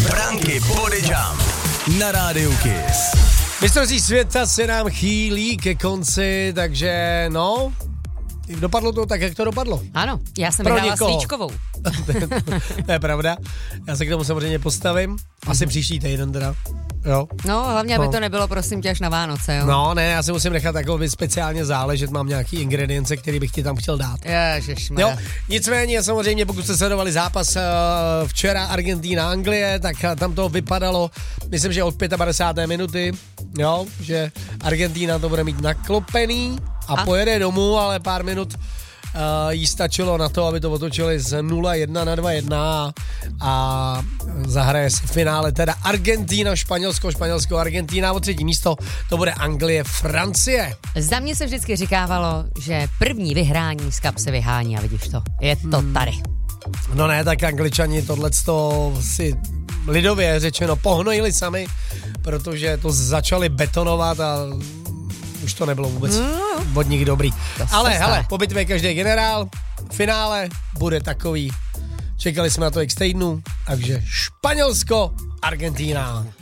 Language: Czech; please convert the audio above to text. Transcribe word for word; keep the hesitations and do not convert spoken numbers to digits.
Branky Body Jump na rádiu Kiss. Mistrovství světa se nám chýlí ke konci, takže no, dopadlo to tak, jak to dopadlo. Ano, já jsem Pro vyhrála někoho. svíčkovou. To je pravda. Já se k tomu samozřejmě postavím. Asi Mhm. příští týden teda. Jo. No, hlavně, aby No. to nebylo, prosím tě, až na Vánoce, jo? No, ne, já si musím nechat takový speciálně záležet, mám nějaký ingredience, který bych ti tam chtěl dát. Ježišmarja. Jo, nicméně samozřejmě, pokud jste sledovali zápas uh, včera Argentína-Anglie, tak uh, tam to vypadalo, myslím, že od padesát páté minuty, jo, že Argentína to bude mít naklopený a, a? pojede domů, ale pár minut uh, jí stačilo na to, aby to otočili z nula jedna na dva jedna a zahraje si v finále teda Argentína, Španělsko, Španělsko, Argentína, o třetí místo to bude Anglie, Francie. Za mě se vždycky říkávalo, že první vyhrání z kapsy vyhání a vidíš to, je to tady. No ne, tak Angličani tohleto si lidově řečeno pohnojili sami, protože to začali betonovat a už to nebylo vůbec mm. od nich dobrý. Ale stane. hele, po bitvě každý generál, v finále bude takový. Čekali jsme na to x týdnů, takže Španělsko, Argentína.